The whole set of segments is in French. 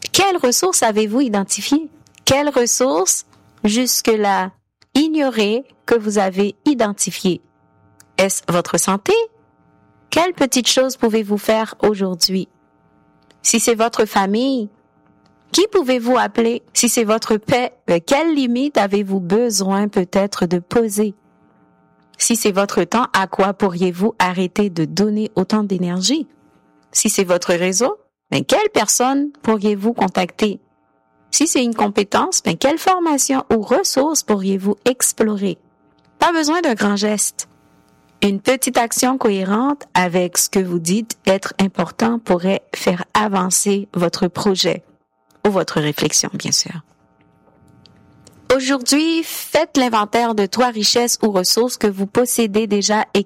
Quelles ressources avez-vous identifiées? Quelles ressources jusque-là ignorées que vous avez identifiées? Est-ce votre santé? Quelles petites choses pouvez-vous faire aujourd'hui? Si c'est votre famille, qui pouvez-vous appeler? Si c'est votre paix, quelles limites avez-vous besoin peut-être de poser? Si c'est votre temps, à quoi pourriez-vous arrêter de donner autant d'énergie? Si c'est votre réseau, quelle personne pourriez-vous contacter? Si c'est une compétence, quelle formation ou ressources pourriez-vous explorer? Pas besoin d'un grand geste. Une petite action cohérente avec ce que vous dites être important pourrait faire avancer votre projet ou votre réflexion, bien sûr. Aujourd'hui, faites l'inventaire de 3 richesses ou ressources que vous possédez déjà et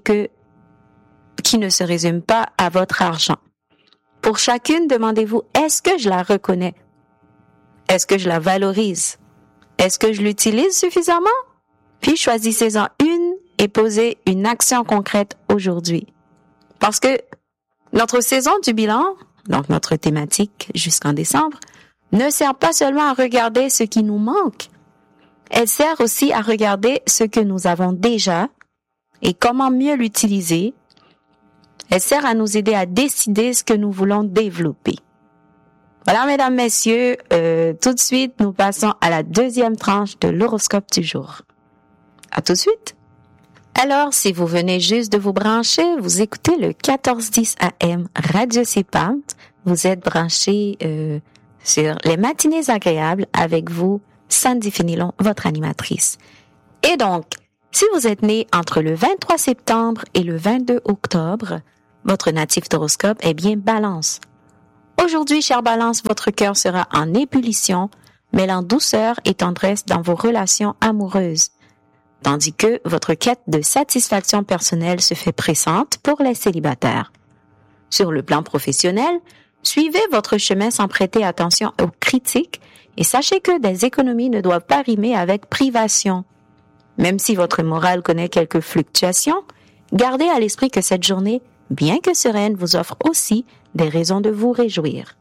qui ne se résument pas à votre argent. Pour chacune, demandez-vous, est-ce que je la reconnais? Est-ce que je la valorise? Est-ce que je l'utilise suffisamment? Puis choisissez-en une et posez une action concrète aujourd'hui. Parce que notre saison du bilan, donc notre thématique jusqu'en décembre, ne sert pas seulement à regarder ce qui nous manque, elle sert aussi à regarder ce que nous avons déjà et comment mieux l'utiliser. Elle sert à nous aider à décider ce que nous voulons développer. Voilà, mesdames, messieurs, tout de suite, nous passons à la deuxième tranche de l'horoscope du jour. À tout de suite. Alors, si vous venez juste de vous brancher, vous écoutez le 1410 AM Radio CEPAM. Vous êtes branchés sur les matinées agréables avec vous, Sandy Fénelon, votre animatrice. Et donc, si vous êtes né entre le 23 septembre et le 22 octobre, votre natif d'horoscope est bien Balance. Aujourd'hui, chère Balance, votre cœur sera en ébullition, mêlant douceur et tendresse dans vos relations amoureuses, tandis que votre quête de satisfaction personnelle se fait pressante pour les célibataires. Sur le plan professionnel, suivez votre chemin sans prêter attention aux critiques et sachez que des économies ne doivent pas rimer avec privation. Même si votre morale connaît quelques fluctuations, gardez à l'esprit que cette journée, bien que sereine, vous offre aussi des raisons de vous réjouir.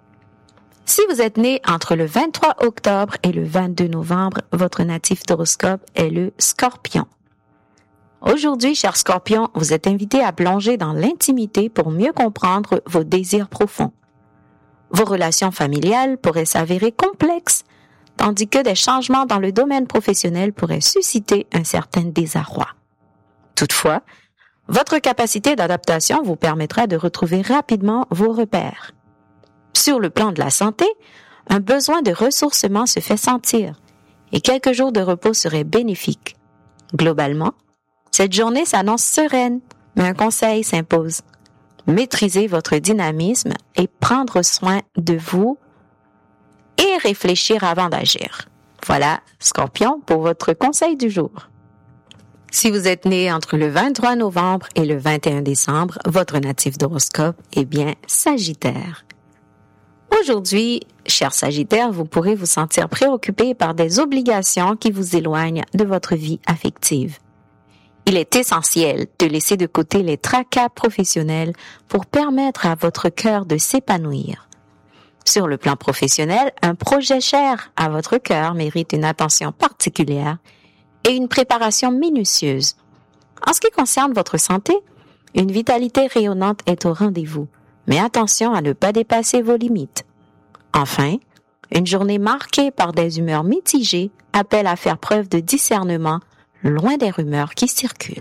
Si vous êtes né entre le 23 octobre et le 22 novembre, votre natif d'horoscope est le Scorpion. Aujourd'hui, cher Scorpion, vous êtes invité à plonger dans l'intimité pour mieux comprendre vos désirs profonds. Vos relations familiales pourraient s'avérer complexes, tandis que des changements dans le domaine professionnel pourraient susciter un certain désarroi. Toutefois, votre capacité d'adaptation vous permettra de retrouver rapidement vos repères. Sur le plan de la santé, un besoin de ressourcement se fait sentir et quelques jours de repos seraient bénéfiques. Globalement, cette journée s'annonce sereine, mais un conseil s'impose. Maîtriser votre dynamisme et prendre soin de vous et réfléchir avant d'agir. Voilà, Scorpion, pour votre conseil du jour. Si vous êtes né entre le 23 novembre et le 21 décembre, votre natif d'horoscope est bien Sagittaire. Aujourd'hui, cher Sagittaire, vous pourrez vous sentir préoccupé par des obligations qui vous éloignent de votre vie affective. Il est essentiel de laisser de côté les tracas professionnels pour permettre à votre cœur de s'épanouir. Sur le plan professionnel, un projet cher à votre cœur mérite une attention particulière et une préparation minutieuse. En ce qui concerne votre santé, une vitalité rayonnante est au rendez-vous, mais attention à ne pas dépasser vos limites. Enfin, une journée marquée par des humeurs mitigées appelle à faire preuve de discernement, loin des rumeurs qui circulent.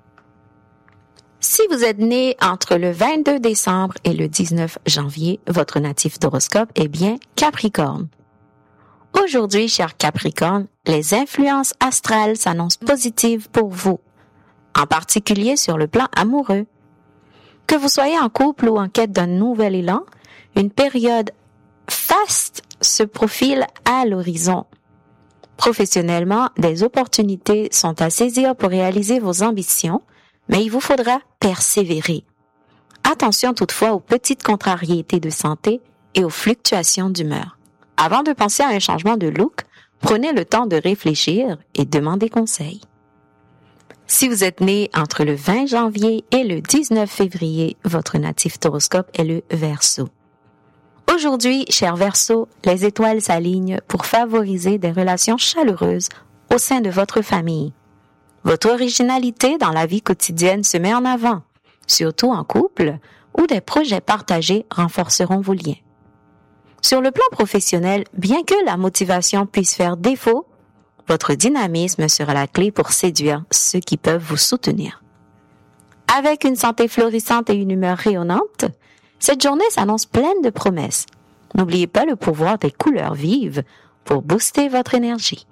Si vous êtes né entre le 22 décembre et le 19 janvier, votre natif d'horoscope est bien Capricorne. Aujourd'hui, cher Capricorne, les influences astrales s'annoncent positives pour vous, en particulier sur le plan amoureux. Que vous soyez en couple ou en quête d'un nouvel élan, une période faste se profile à l'horizon. Professionnellement, des opportunités sont à saisir pour réaliser vos ambitions, mais il vous faudra persévérer. Attention toutefois aux petites contrariétés de santé et aux fluctuations d'humeur. Avant de penser à un changement de look, prenez le temps de réfléchir et demandez conseil. Si vous êtes né entre le 20 janvier et le 19 février, votre natif d'horoscope est le Verseau. Aujourd'hui, cher Verseau, les étoiles s'alignent pour favoriser des relations chaleureuses au sein de votre famille. Votre originalité dans la vie quotidienne se met en avant, surtout en couple, où des projets partagés renforceront vos liens. Sur le plan professionnel, bien que la motivation puisse faire défaut, votre dynamisme sera la clé pour séduire ceux qui peuvent vous soutenir. Avec une santé florissante et une humeur rayonnante, cette journée s'annonce pleine de promesses. N'oubliez pas le pouvoir des couleurs vives pour booster votre énergie.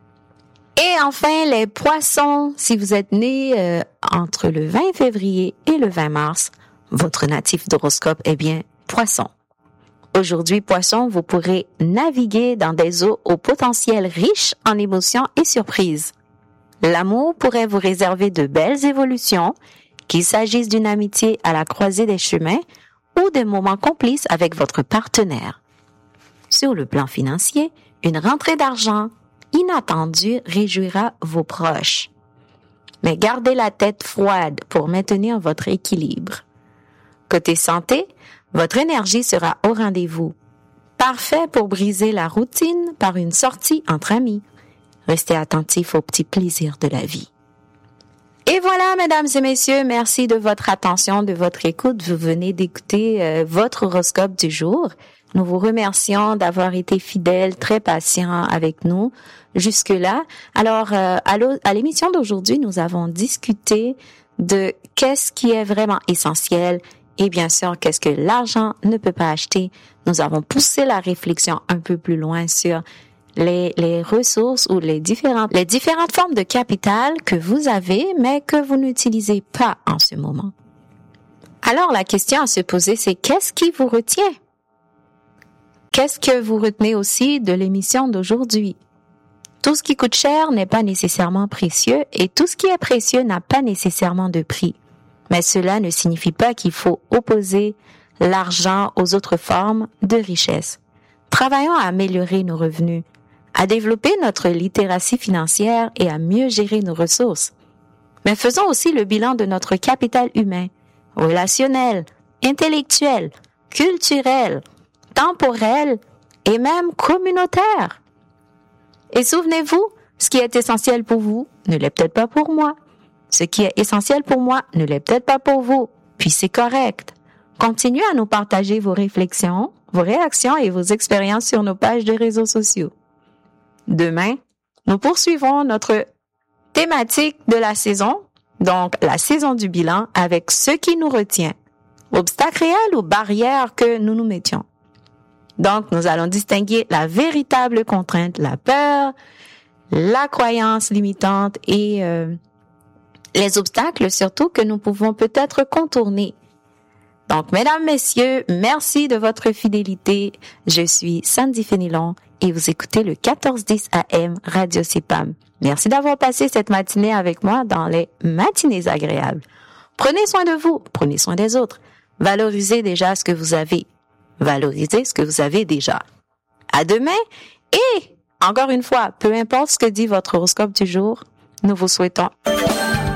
Et enfin, les poissons, si vous êtes né entre le 20 février et le 20 mars, votre natif d'horoscope est bien poisson. Aujourd'hui, poisson, vous pourrez naviguer dans des eaux au potentiel riche en émotions et surprises. L'amour pourrait vous réserver de belles évolutions, qu'il s'agisse d'une amitié à la croisée des chemins ou des moments complices avec votre partenaire. Sur le plan financier, une rentrée d'argent inattendue réjouira vos proches. Mais gardez la tête froide pour maintenir votre équilibre. Côté santé, votre énergie sera au rendez-vous. Parfait pour briser la routine par une sortie entre amis. Restez attentifs aux petits plaisirs de la vie. Et voilà, mesdames et messieurs, merci de votre attention, de votre écoute. Vous venez d'écouter votre horoscope du jour. Nous vous remercions d'avoir été fidèles, très patients avec nous jusque-là. Alors, à l'émission d'aujourd'hui, nous avons discuté de qu'est-ce qui est vraiment essentiel et bien sûr, qu'est-ce que l'argent ne peut pas acheter. Nous avons poussé la réflexion un peu plus loin sur les ressources ou les différentes formes de capital que vous avez, mais que vous n'utilisez pas en ce moment. Alors, la question à se poser, c'est qu'est-ce qui vous retient? Qu'est-ce que vous retenez aussi de l'émission d'aujourd'hui? Tout ce qui coûte cher n'est pas nécessairement précieux et tout ce qui est précieux n'a pas nécessairement de prix. Mais cela ne signifie pas qu'il faut opposer l'argent aux autres formes de richesse. Travaillons à améliorer nos revenus, à développer notre littératie financière et à mieux gérer nos ressources. Mais faisons aussi le bilan de notre capital humain, relationnel, intellectuel, culturel, temporel et même communautaire. Et souvenez-vous, ce qui est essentiel pour vous ne l'est peut-être pas pour moi. Ce qui est essentiel pour moi ne l'est peut-être pas pour vous, puis c'est correct. Continuez à nous partager vos réflexions, vos réactions et vos expériences sur nos pages de réseaux sociaux. Demain, nous poursuivrons notre thématique de la saison, donc la saison du bilan, avec ce qui nous retient, obstacles réels ou barrières que nous nous mettions. Donc, nous allons distinguer la véritable contrainte, la peur, la croyance limitante et les obstacles surtout que nous pouvons peut-être contourner. Donc, mesdames, messieurs, merci de votre fidélité. Je suis Sandy Fénilon et vous écoutez le 1410 AM Radio CIPAM. Merci d'avoir passé cette matinée avec moi dans les matinées agréables. Prenez soin de vous, prenez soin des autres. Valorisez déjà ce que vous avez. Valorisez ce que vous avez déjà. À demain et, encore une fois, peu importe ce que dit votre horoscope du jour, nous vous souhaitons